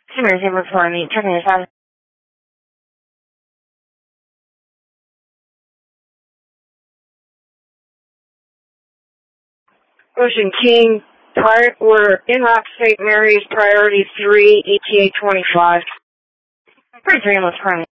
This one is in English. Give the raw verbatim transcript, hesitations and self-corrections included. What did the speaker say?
Simmers in for me. Checking this out. Ocean King, prior, we're in Rock Saint Mary's, priority three, E T A twenty-five. Pretty dreamless for me.